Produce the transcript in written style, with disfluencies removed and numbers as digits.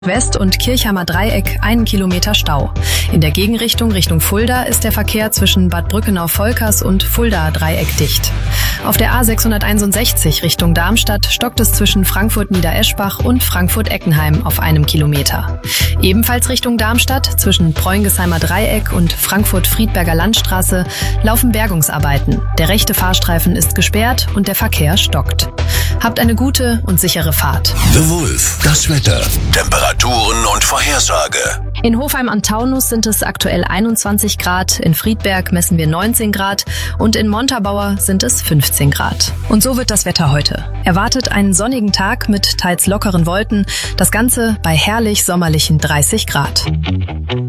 West- und Kirchheimer Dreieck 1 Kilometer Stau. In der Gegenrichtung Richtung Fulda ist der Verkehr zwischen Bad Brückenau-Volkers und Fulda-Dreieck dicht. Auf der A661 Richtung Darmstadt stockt es zwischen Frankfurt-Niedereschbach und Frankfurt-Eckenheim auf 1 Kilometer. Ebenfalls Richtung Darmstadt zwischen Preungesheimer Dreieck und Frankfurt-Friedberger Landstraße laufen Bergungsarbeiten. Der rechte Fahrstreifen ist gesperrt und der Verkehr stockt. Habt eine gute und sichere Fahrt. The Wolf, das Wetter, Temperaturen und Vorhersage. In Hofheim am Taunus sind es aktuell 21 Grad, in Friedberg messen wir 19 Grad und in Montabaur sind es 15 Grad. Und so wird das Wetter heute. Erwartet einen sonnigen Tag mit teils lockeren Wolken, das Ganze bei herrlich sommerlichen 30 Grad.